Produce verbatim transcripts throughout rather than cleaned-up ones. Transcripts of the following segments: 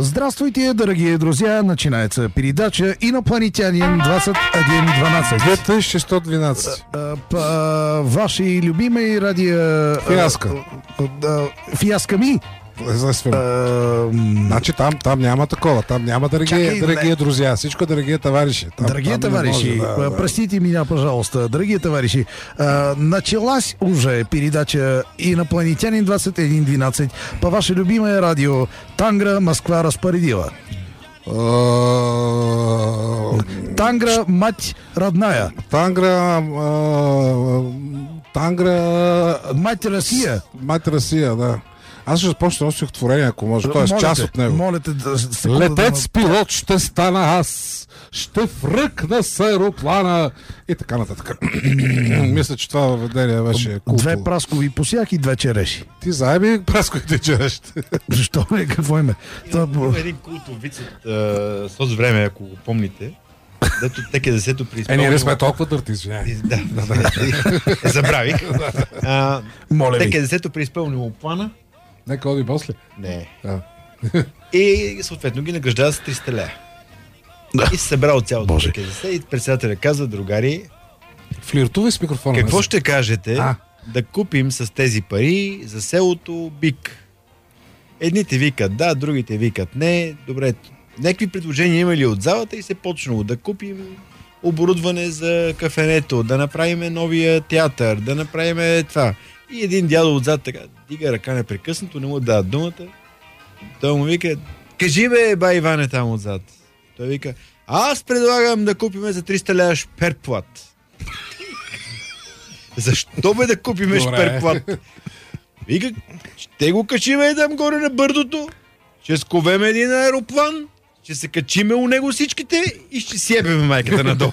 Здравствуйте, дорогие друзья! Начинается передача «Инопланетянин двадцать один двенадцать». две тысячи сто двенадцать. По вашей любимой радио... Фиаско. Фиасками? Значи там, там няма такова, там няма дорогие, Чакай, дорогие не. друзья, всичко дорогие товарищи. Там, Дорогие там не товарищи, може, да, да. простите меня, пожалуйста, дорогие товарищи, э, началась уже передача «Инопланетянин двадцать один двенадцать» по вашей любимой радио «Тангра, Москва распорядила». Тангра, мать родная. Тангра, э, Тангра, Мать Россия. мать Россия, да. Аз ще започна още стихотворение, ако може. Той е част от него. Молите да секунда Летец да... пилот ще стана аз, ще фръкна с аероплана и така нататък. Мисля, че това въведение беше култово. Две праскови посях и две череши. Ти заеби прасковите череши. Защо не? Какво име? Има един култов виц от соц време, ако го помните. Дето теке десето при Е, изпълнение. ние не сме толкова дърти, извиняй. Да, да, да. Забравих. А, Моля ви. теке десето при изпълнение плана. Нека оди после. Не. Да. И съответно ги награждава с триста лева. Да. И се събрал цялото Боже. теке десет и председателя казва: другари, Флиртувай с микрофона. какво не ще кажете А. да купим с тези пари за селото Бик? Едните викат да, другите викат не. Добре, някакви предложения има ли от залата и се почнало да купим оборудване за кафенето, да направим новия театър, да направим това. И един дядо отзад така дига ръка непрекъснато, не му дава думата. Той му вика: кажи бе, бай Иване там отзад. Той вика: аз предлагам да купиме за триста лева шперплат. Защо бе да купиме Добре. шперплат? Вика: ще го качиме там горе на бърдото, ще сковем един аероплан, ще се качиме у него всичките и ще себеме майката надолу.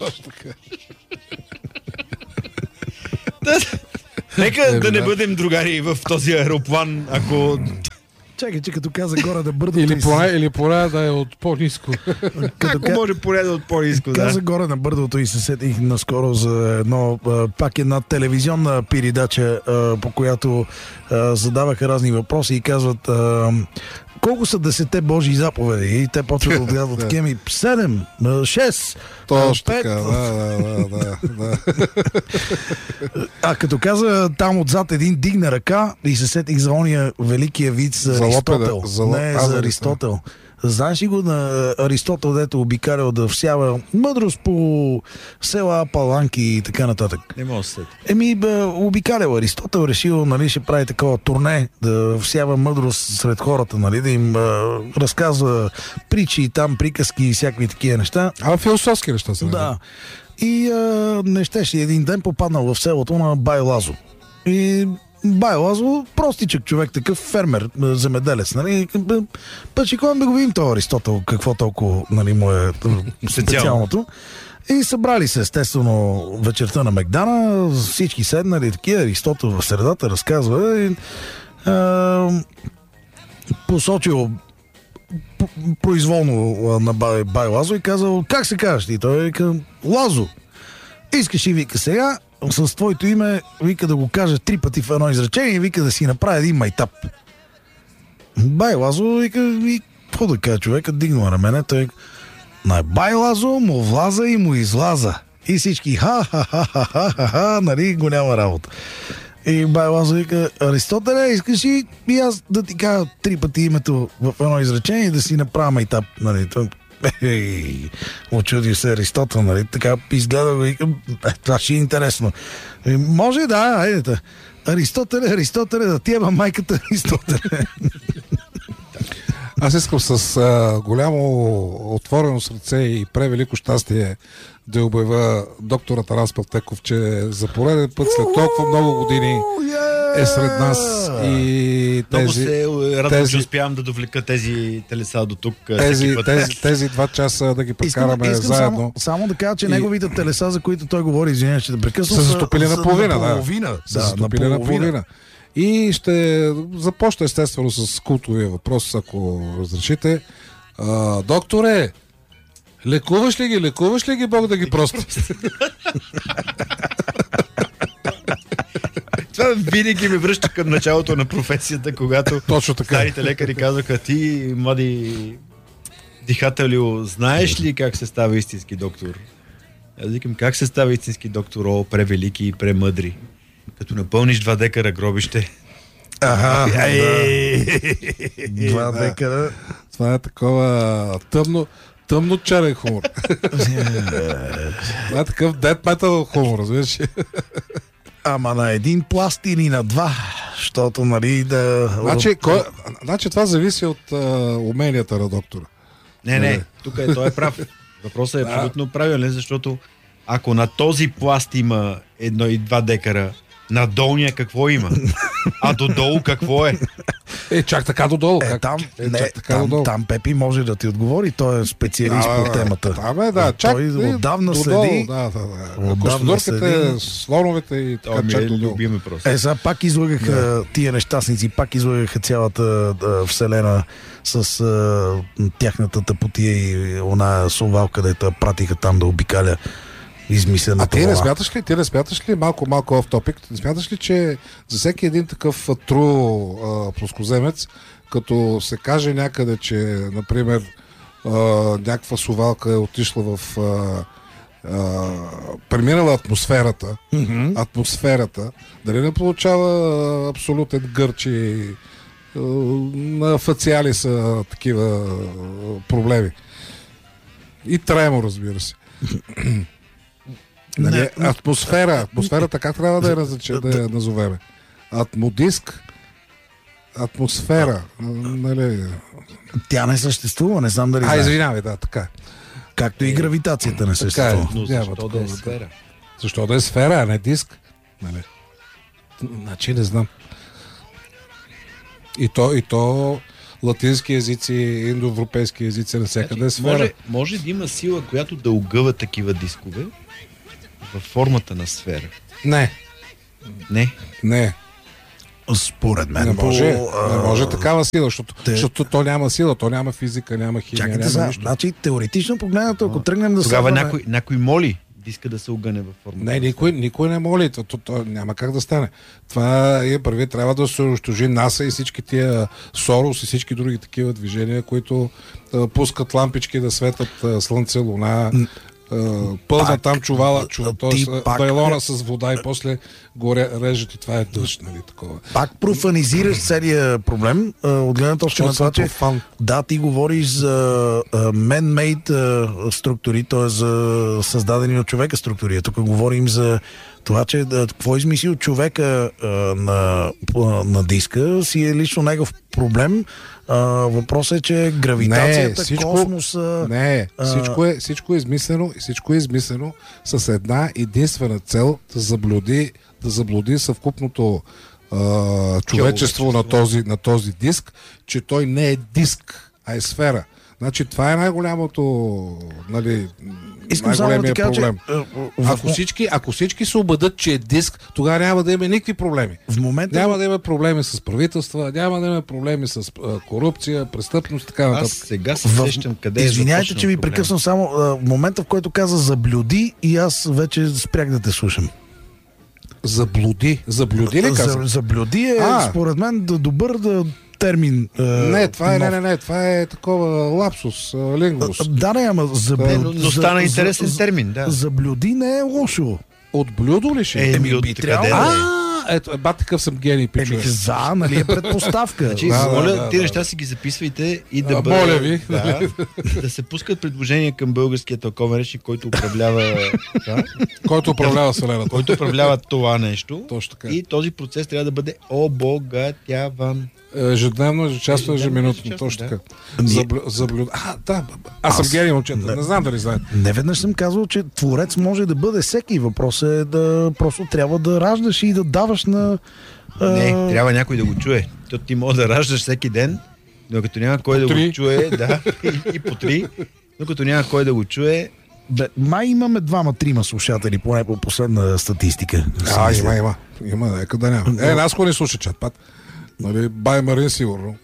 Да, нека Е, да не да. бъдем другари в този аероплан, ако... Чакай, че като каза горе да бърдото Или и поне, или поне да е от по-ниско. като Ако може порядък от по-ниско, да. каза горе на бърдото и се сетих наскоро за едно, а, пак една телевизионна передача, а, по която а, задаваха разни въпроси и казват: а, колко са десете Божии заповеди? И те почват да отгадват такива ми: седем, шест, Точно пет. така, да, да, да, да. А като каза там отзад един дигна ръка и се сетих за ония великия вид за За лопеда, Аристотел. за лоп- Не, а, за за Аристотел. Знаеш ли го на Аристотел, дето обикалял да всява мъдрост по села, паланки и така нататък? Не мога да се сетя. Еми, бе, обикалял Аристотел, решил, нали, ще прави такова турне, да всява мъдрост сред хората, нали, да им а, разказва притчи, там приказки и всякакви такива неща. А философски неща са. Да. И а, не щеше един ден попаднал в селото на Бай Лазо. И Бай Лазо, простичък човек, такъв фермер, а, земеделец, нали? Пъчикон да го видим това Аристотел, какво толкова, нали, му е специалното. И събрали се, естествено, вечерта на Мегдана, всички седнали, такива, Аристотел в средата разказва и а, посочил п- произволно а, на Бай, Бай Лазо и казал: как се казваш ти? Той вика: Лазо. Искаш и вика сега с твоето име, вика, да го кажа три пъти в едно изречение и вика да си направи един майтап. Бай Лазо вика: и какво да кажа човека, дигнал рамене, той на Бай Лазо му влаза и му излаза. И всички ха-ха-ха-ха-ха-ха, нали, го няма работа. И Бай Лазо вика: Аристотеле, искаш и, и аз да ти кажа три пъти името в едно изречение и да си направя майтап, нали, той... Ей, очуди се Аристотел, нали, така изгледа го и вика: е, това ще е интересно. И, може, да, айде. Аристотеле, Аристотеле, да ти еба майката Аристотеле. Аз искам с а, голямо отворено сърце и превелико щастие да обявя доктор Атанас Павтеков, че за пореден път след толкова много години е сред нас и Много тези, се радвам, тези- че успявам да довлека тези телеса до тук. а, тези, всеки път. тези, тези два часа да ги прекараме искам заедно. Само, само да кажа, че И- неговите телеса, за които той говори, извинявай, че да прекъсвам, Са застопили наполовина, да. наполовина. Са застопили наполовина. И ще започна естествено с култовия въпрос, ако разрешите. А, докторе, лекуваш ли ги, лекуваш ли ги, Бог да ги прости? Това Винаги ме връща към началото на професията, когато Точно така. старите лекари казаха: ти, млади дихателю, знаеш ли как се става истински доктор? Аз викам: как се става истински доктор, о, превелики и премъдри? Като напълниш два декара гробище. Ага, Ей! два декара. Това е такова тъмно, тъмно черен хумор. Това е такъв дед метал хумор, разбираш? Ама на един пласт или на два, защото, нали, да... Значи, кой, значи това зависи от а, уменията на доктора. Не, не, тук е, той е прав. Въпросът е абсолютно правилен, защото ако на този пласт има едно и два декара, на долния какво има? А додолу какво е? Е, чак така додолу. Е, как? там, е, не, чак така там, додолу. там Пепи може да ти отговори, той е специалист Да, по темата. Там е, да. Чак, той е, отдавна додолу, следи. Да, да, да. Отдавна Костодурките, следи. слоновете и Това така ми чак е додолу. любиме просто. Е, сега пак излагаха тия нещастници, пак излагаха цялата а, вселена с а, тяхната тъпотия и она совалка, дето пратиха там да обикаля измислената А ти не вълна. смяташ ли, ти не смяташ ли, малко, малко оф топик, не смяташ ли, че за всеки един такъв тру а, плоскоземец, като се каже някъде, че, например, а, някаква совалка е отишла в а, а, преминала атмосферата, Мгм. атмосферата, дали не получава а, абсолютен гърч и а, на фациали са такива а, проблеми. И тремо, разбира се. Нали, Не, но- атмосфера. Атмосферата как трябва да я, назначе, да я назовеме? Атмодиск? Атмосфера. Нали... Тя не съществува, не знам дали А, знаеш. извинявай, да, така. Както и гравитацията не Така е. съществува. Но Няма защо да такова, е да. сфера? Защо да е сфера, а не диск? Нали? Значи не знам. И то, и то латински езици, индоевропейски езици, навсякъде е сфера. Може, може да има сила, която да огъва такива дискове във формата на сфера. Не, Не. не. Според мен. Не може, по, а, не може такава сила, защото, те- защото то няма сила, то няма физика, няма химия, Чакайте няма сега, нищо. значи теоретично погледнато, ако тръгнем да Тогава следваме- някой, някой моли диска да се огъне във формата. Не, никой, никой не моли, то, то, то няма как да стане. Това е първи, трябва да се унищожи НАСА и всички тия Сорос и всички други такива движения, които а, пускат лампички да светят а, слънце, луна, а, пълна Пак, там чувала, а, чу, ти т.е. пак- байлона с вода и после го ре- режат и това е дъжд, нали, такова. Пак профанизираш целият проблем а, от гледна точка на Защото съм това, че профан. да, ти говориш за а, man-made а, структури, т.е. за създадени от човека структури. Тук говорим за това, че да, какво е измислил човека а, на, а, на диска си е лично негов проблем. А, въпросът е, че гравитацията, Не, всичко- космоса... Не, а- всичко е, всичко е измислено, всичко е измислено с една единствена цел да заблуди, да заблуди съвкупното а, човечество на този, на този диск, че той не е диск, а е сфера. Значи това е най-голямото, нали, Искам само да ти най-големия кажа, че проблем. а, в, Ако всички, ако всички се убедат, че е диск, тогава няма да има никакви проблеми. в момента... Няма да има проблеми с правителства, няма да има проблеми с а, корупция, престъпност, така Аз нататък. сега се В- сещам къде е Извинявайте, започнал че ви проблема. прекъсвам само а, в момента, в който каза заблюди и аз вече спрях да те слушам. Заблуди. Заблуди ли каза? За, заблюди е, А. според мен, да, добър да, термин. А, Не, това е, не, нов. не, не, това е такова лапсус, а, лингвус. А, Да, не, ама заблюди. Не, но, но стана интересен термин, да. Заблюди не е лошо. От блюдо ли ще? Е, Еми, от би къде трябвало. да е? А, ето, бат такъв съм гений, Еми, пичове. за, нали е предпоставка. Значи, Да, да, моля, да, тези да, неща да. си ги записвайте и да А, бъдат- моля ви. Да, да се пускат предложения към българския тълковен речник, който управлява това, Който управлява Вселената. който управлява това нещо. Точно така. И този процес трябва да бъде обогатяван. Ежедневно, ежечасно, Ежедневно, ежеминутно. ежечасно, Точно да. така. Ами- Заблю... Заблю... А, да, аз съм Аз- гений, момчета. Не. Не знам дали знаете. Не веднъж съм казал, че творец може да бъде всеки. Въпросът е да просто трябва да раждаш и да даваш на... а, Не, трябва някой да го чуе. То ти може да раждаш всеки ден, но като няма кой да три. го чуе, да, и, и по три, но като няма кой да го чуе, Бе, май имаме двама-трима слушатели, поне по последна статистика. А, има, има. Има, нека да няма. Е, нас го не слуша чат, пат. Нали, Бай Марин сигурно.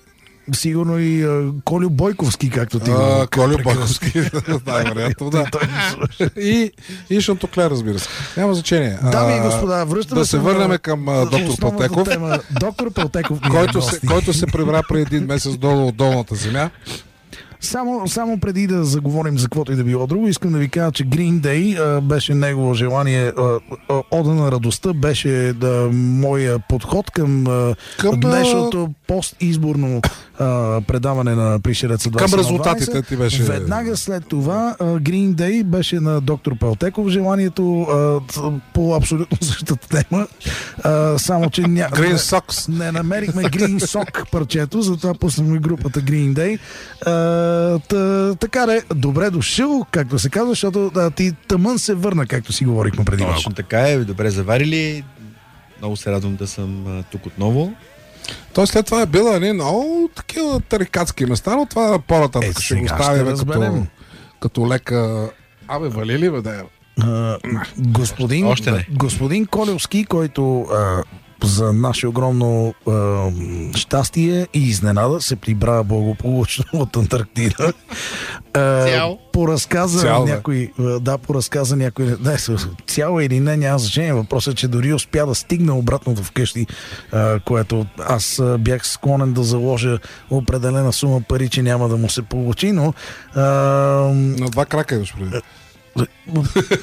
сигурно и а, Колю Бойковски, както ти го А, Колю прекрасно. Бойковски. Да, вероятно, да. И, и Шантоклер, разбира се. Няма значение. Дами и А, господа, връщаме да се се на- върнем към а, доктор основната Пълтеков, тема. Доктор Пълтеков ми е който се, гости. който се прибра преди един месец долу от долната земя. Само, само преди да заговорим за каквото и да било друго, искам да ви кажа, че Green Day а, беше негово желание, а, а, Ода на радостта беше да, моя подход към, а, Към, днешното постизборно а, предаване на Пришелеца двайсет Към на резултатите двайсет. ти беше... Веднага след това а, Green Day беше на доктор Пълтеков желанието а, т- по абсолютно същата тема, а, само че ня... Green Sox. не намерихме Green Sock парчето, затова пуснахме групата Green Day. А, та, така де, добре дошъл, както се казва, защото да, ти тъмън се върна, както си говорихме преди малко. Точно така е, добре заварили. Много се радвам да съм а, тук отново. Той след това е бил нали, много такива тарикатски места, но това по-нататък Е, ще го сега оставим ще като, разберем. като лека... Абе, вали ли бе, да е? А, господин, Още не. господин Колевски, който а, за наше огромно а, щастие и изненада се прибра благополучно от Антарктида. А, Цял. по разказа Цял, да. някой, а, да, по разказа някой, не, с- цяло или не, няма значение. Въпросът е, че дори успя да стигне обратното вкъщи, а, което аз а, бях склонен да заложа определена сума пари, че няма да му се получи, но а, На два крака имаш преди. М,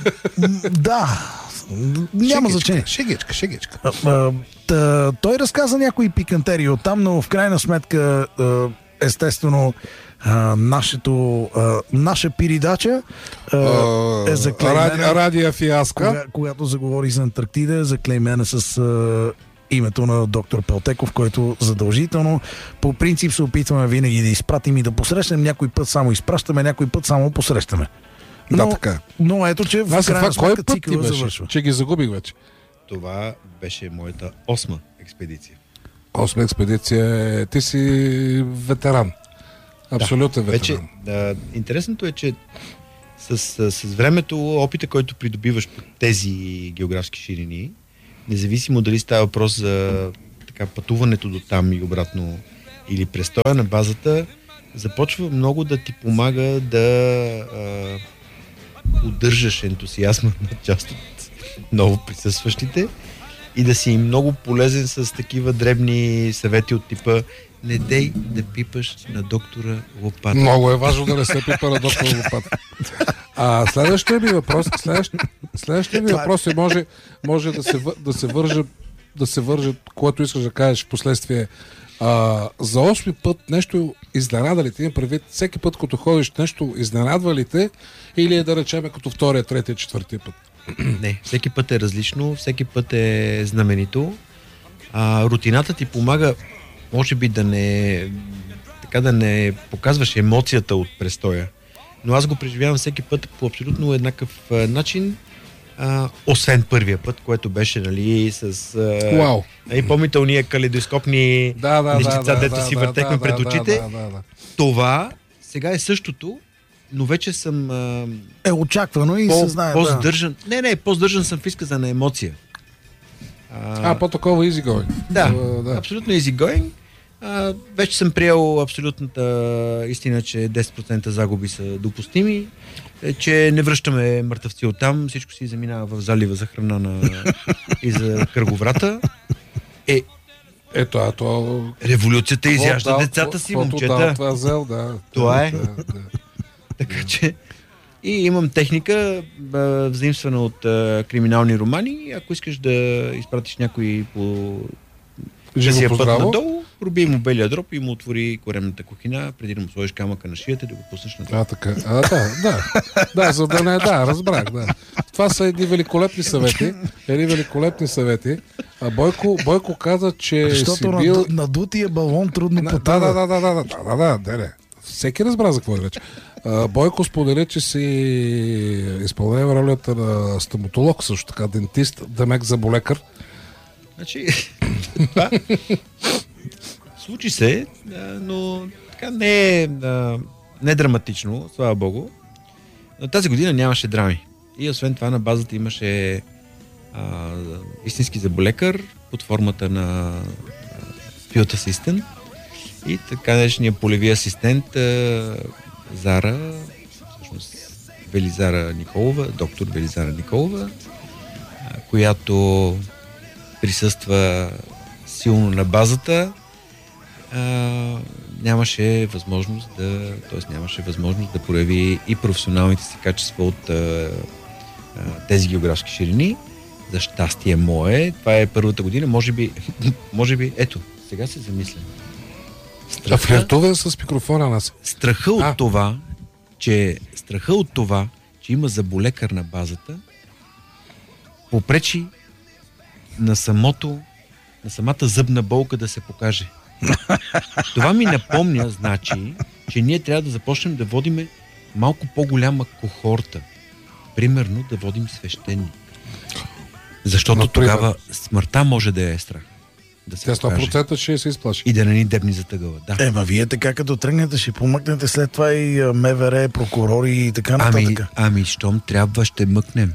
да, няма значение. Шегичка, шегичка. А, а, та, той разказа някои пикантерии оттам, но в крайна сметка, а, естествено, а, нашето, а, наша передача а, е заклеймена, Ради, радия фиаска. кога, когато заговори за Антарктида, е заклеймена с а, името на доктор Пълтеков, който задължително по принцип се опитваме винаги да изпратим и да посрещнем. Някой път само изпращаме, някой път само посрещаме. Да, Но, така. но ето, че в Аз това крайна кой сметка път ти цикъла беше? завършва. Че ги загубих вече. Това беше моята осма експедиция. Осма експедиция. е- Ти си ветеран. Абсолютен Вече, ветеран. да, интересното е, че с, с, с времето, опита, който придобиваш по тези географски ширини, независимо дали става въпрос за така, пътуването до там и обратно или престоя на базата, започва много да ти помага да а, удържаш ентусиазма на част от ново присъстващите и да си много полезен с такива дребни съвети от типа не дей да пипаш на доктора лопата. Много е важно да не се пипа на доктор Лопата. А следващия ми въпрос, следващ, следващия ми въпрос е може, може да, се, въ- да се върже, да се върже, което искаш да кажеш в последствие. А, за осми път нещо изненада ли те? Имам предвид, всеки път, като ходиш нещо, изненадва ли те? Или е да речеме като втория, третия, четвъртия път? Не, всеки път е различно, всеки път е знаменито. А, рутината ти помага, може би да не, така да не показваш емоцията от престоя. Но аз го преживявам всеки път по абсолютно еднакъв а, начин, а, освен първия път, което беше, нали, с а, Вау! и помните уния калейдоскопни Да, да, нещица, да, да, дето да, си да, въртехме да, пред да, очите. Да, да, да. Това сега е същото, но вече съм а, Е очаквано и по, се знае. Да. по-здържан. Не, не, по-здържан съм в изказа на емоция. А, по-такова easy going. Да, А, да. абсолютно easy going. А, вече съм приел абсолютната истина, че десет процента загуби са допустими, е, че не връщаме мъртъвци оттам, всичко си заминава в залива за храна на... и за кръговрата. Е, Ето, а то... революцията изяжда Какво дал- децата си, каквото момчета. дал, това взел, да. Това Да, е. да, да. Така че... И имам техника, а, взаимствана от а, криминални романи. Ако искаш да изпратиш някой по Живо Живо път поздраво. надолу, проби му белия дроб и му отвори коремната кухина, преди да му сложиш камъка на шията, да го пуснеш надолу. А, така. А, да, да. Да, за да не, да, разбрах, да. Това са едни великолепни съвети. Едни великолепни съвети. А Бойко, Бойко каза, че Защото си на, бил... надутия балон трудно Да, потъва. да, да, да, да, да, да, да, да, да. Всеки разбра за какво е реч. А, Бойко сподели, че си изпълнява ролята на стоматолог, също така дентист, демек заболекар. Значи, това случи се, а, но така не е, а, не е драматично, слава богу. Но тази година нямаше драми. И освен това на базата имаше а, истински заболекар под формата на а, field assistant. И така днешния полеви асистент а, Зара, всъщност Велизара Николова, доктор Велизара Николова, а, която присъства силно на базата, а, нямаше възможност да, т.е. нямаше възможност да прояви и професионалните си качества от а, а, тези географски ширини. За щастие мое, това е първата година, може би, може би, ето, сега се замисля. А флиртува с микрофона нас. Страха от а. това, че страха от това, че има заболекар на базата, попречи на самото, на самата зъбна болка да се покаже. Това ми напомня, значи, че ние трябва да започнем да водиме малко по-голяма кохорта. Примерно да водим свещеник. Защото Например, тогава смъртта може да е страх. Да се тя сто процента покаже. ще се изплаши. И да не ни дебни за тъгъла. Да. Ема вие така като тръгнете, ще помъкнете след това и а, МВР, прокурори и така нататък. Ами, ами, щом трябва, ще мъкнем.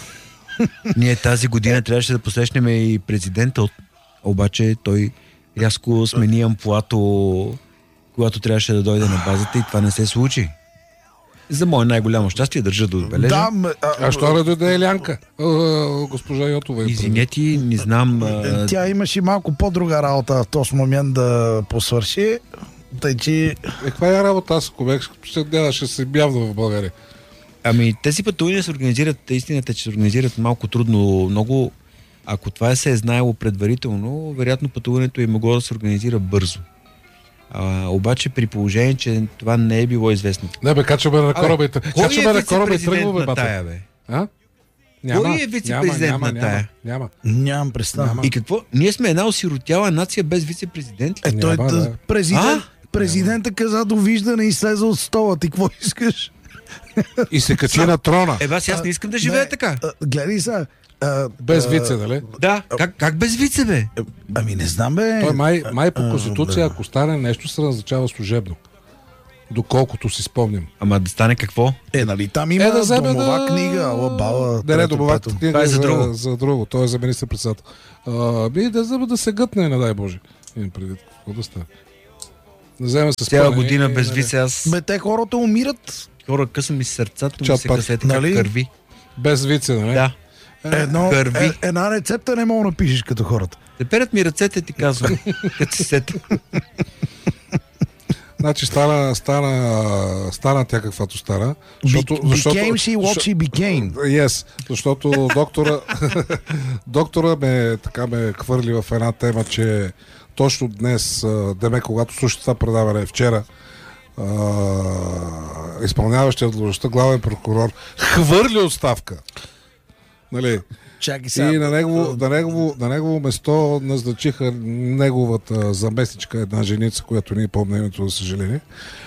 Ние тази година трябваше да посрещнем и президента, от... обаче той рязко смени амплуато, когато трябваше да дойде на базата и това не се случи. За мое най-голямо щастие държа да отбележа. Да, м- а, А що да дойде Елянка? А, госпожа Йотова. Извинете, не знам... А... Тя имаше малко по-друга работа в този момент да посвърши. Тъй, че... Е, каква е работа? Аз ако бях, ще гледаше се бявна в България. Ами тези пътувания се организират, истината е, че се организират малко трудно, много. Ако това се е знаело предварително, вероятно пътуването е могло да се организира бързо. А, обаче при положение, че това не е било известно. Не бе, качваме на кораба и Кой качваме е на кораба и вице-президент тръгваме, на бата. тая, бе? А? Няма, Кой е вице-президент няма, на няма, тая? Няма. Нямам представа. Няма. И какво? Ние сме една осиротяла нация без вице-президент ли? Е, той Няма, да. да. президент, А? президента каза довиждане и слезе от стола. Ти какво искаш? И се качи на трона. Е, аз, аз не искам да живея Не, така. а, гледай сега. а, Без а, вице, нали? Да, как, как без вице, бе? Ами не знам, бе. Той май, май по а, конституция, да. ако стане нещо, се назначава служебно. Доколкото си спомням. Ама да стане какво? Е, нали там има Е, да вземе домова да... книга, ала бала. Да, не, домова трето, книга Това е за друго. За, за друго. Той е за министър-председател. А, би да, да, да се гътне, не дай Боже. Имам предвид. Какво да стане? Да вземе се Цяла спомени година и, без нали, вице, аз Бе, те хората умират. хора късам ми сърцата, ми Чат се пак, късете нали? как кърви. Без вице, нали? Да. Едно, Кърви. е, една рецепта не мога да напишеш като хората. Те перят ми ръцете, ти казвам. Като се сета. Значи стана, стана, стана тя каквато стана. Защото, Be- became she what she became. Yes, защото доктора, доктора ме, така ме хвърли в една тема, че точно днес, деме, когато слушате това предаване вчера, а, изпълняващия длъжността главен прокурор хвърли оставка. Нали? Чакай сега. И на негово, на, негово, на негово место назначиха неговата заместничка, една женица, която ние помня името, за съжаление.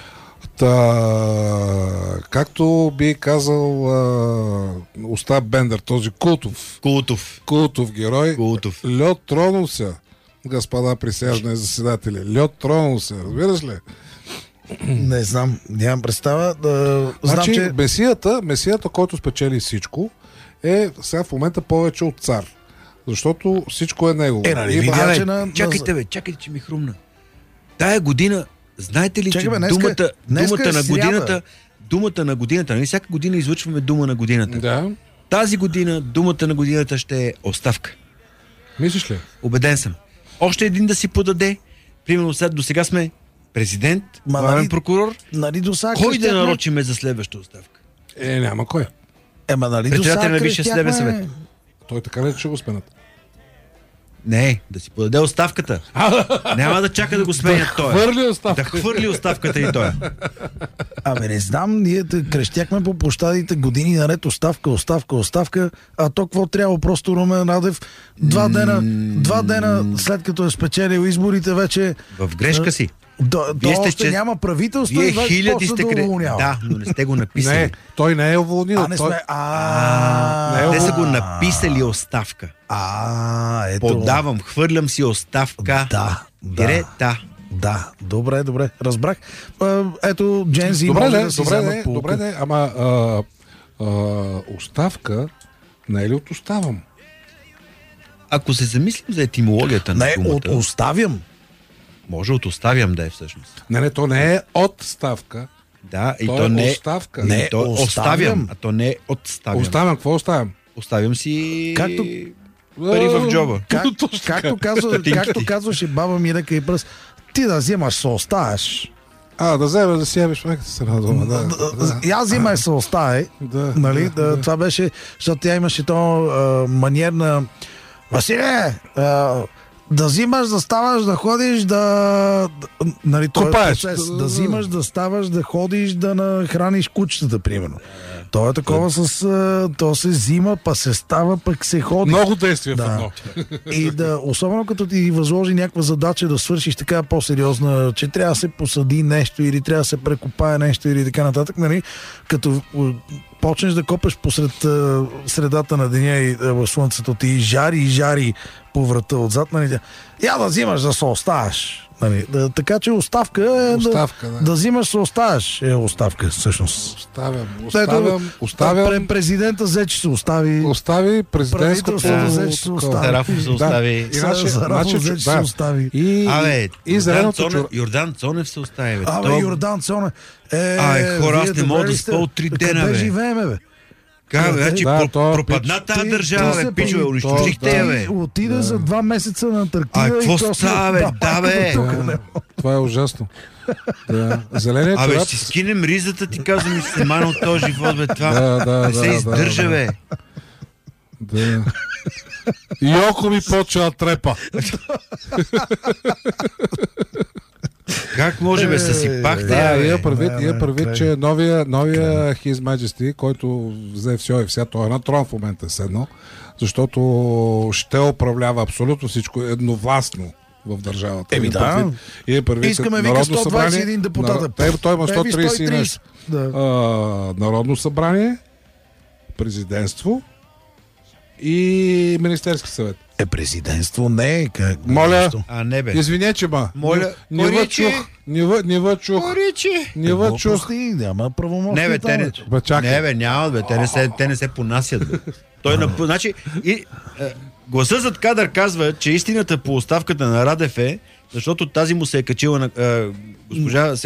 Та, както би казал а, Остап Бендер, този култов, Култов. култов герой, Култов. лед тронул се, господа присяжни заседатели. Лед тронул се, разбираш ли? Не знам, нямам представа. Да, знам, Значи, че... месията, месията, който спечели всичко, е сега в момента повече от цар. Защото всичко е негово. Е, нали, Има- видя, Абе, че на- чакайте, бе, чакайте, че ми хрумна. Тая година, знаете ли, Чакай, че бе, днеска- думата, днеска думата е на сряда. годината, думата на годината, нали всяка година излъчваме дума на годината. Да. Тази година думата на годината ще е оставка. Мислиш ли? Убеден съм. Още един да си подаде. Примерно след до сега сме президент, Ма, главен нали- прокурор. Нали до сега Кой да крещяхме- нарочиме за следваща оставка? Е, няма кой. Ема нали до Председателя сега на Висшия съдебен крещяхме- съвет. Той така ли ще го спенат? Не, да си подаде оставката. Няма да чака да го сменят той. Хвърли оставка. Да хвърли оставката и той. Абе не знам, ние те крещяхме по площадите години наред оставка, оставка, оставка, а то какво трябва просто Румен Радев два дена, два дена след като е спечелил изборите вече В грешка си. до, до Вие сте, още че- няма правителство Вие и вече хиляди почва сте да кре... уволнява. Да, но не сте го написали. Не, той не е уволнил. А не той... сме... А, не е Те са уволнил. го написали оставка. А, ето. Подавам, хвърлям си оставка. Да, да. Директа. Да, добре, добре, разбрах. А, ето, Джензи Добре, може не, да си добре, вземат не, поука. добре, не, ама а, а, оставка не е ли от оставам? Ако се замислим за етимологията на Не, думата, от, оставям. Може от оставям да е всъщност. Не, не, то не е отставка. Да, и То то, е не оставка. Не, Не, то оставям. оставям, а то не е отставям. Оставям, какво оставям? Оставям си Както- пари в джоба. Как, Точно така. както, казва, Стотинките. както казваше баба ми ръка и пръст, ти да взимаш се оставяш. А, да вземеш да си ябиш майката се на дома, да. Да, и аз взимай се оставай. Да, Нали, да, да, да. това беше, защото тя имаше то а, маниер на Василе, а, да взимаш, да ставаш, да ходиш, да... да нали, този Копаеш. процес, да взимаш, да ставаш, да ходиш, да нахраниш кучетата, примерно. То е такова с... а, то се взима, па се става, пък се ходи. Много действия в Да. едно. И да, особено като ти възложи някаква задача да свършиш така по-сериозна, че трябва да се посади нещо или трябва да се прекопае нещо или така нататък, нали, като м, почнеш да копаш посред а, средата на деня и а, в слънцето ти и жари и жари по врата отзад, нали, тя, я да взимаш да се оставаш. Нали, да, така че оставка е Оставка, да, да. да взимаш се оставаш е оставка всъщност. Оставям, Ето, оставям, оставям, пре- президента взе, че се остави. остави президентското... Правителството взе, че се такова. остави. Тарафов се остави. Да. Иначе, Зарафов значи, взе, че се да. остави. И, Абе, и Йордан зеленото Цонев, чур... Йордан Цонев се остави. Бе. Абе, То- Йордан Цонев. Е, Абе, хора, аз вие не добре мога да ли спа сте? от три дена, Къде бе. живееме, бе? Как, бе, значи, Да, про- то е пропадна тази Ти- държава, ти бе, се пичове, прави- унищожихте я, бе. Отида за два месеца на Антарктида. А, и какво после- става, бе? Да, бе. тук, Да. не. Това е ужасно. Да. Зеленият Абе, чорап... ще си скинем ризата, ти казвам, и ще се мана от този живот, бе, това. Да, да, не се да, издържа, да, бе. Да. И око ми почва да трепа. Как може, бе, съсипахте, Да, я, има бе. предвид, Да, има да, предвид край. че новия, новия His Majesty, който взе все и вся, той е на трон в момента е седнал, защото ще управлява абсолютно всичко едновластно в държавата. Еми Има да. предвид- има предвид, Искаме, че вика, Народно сто двадесет и събрание- един депутата. Нар- Той, той има Еби, сто тридесет и нещо. Да. А, Народно събрание, президентство и Министерски съвет. Е, президентство не е. Как, Моля. нещо. А, не, бе. Извиня, че ма. Моля, не ви Коричи. чух. Не ви- не ви чух. Коричи. Не ви чух. Глупости, няма правомощи. Не, бе, те не, Бе, чакай. не, бе, нямат, бе, те не се, те не се понасят, бе. Той на, значи, и, е, гласът зад кадър казва, че истината по оставката на Радев е, защото тази му се е качила на е, госпожа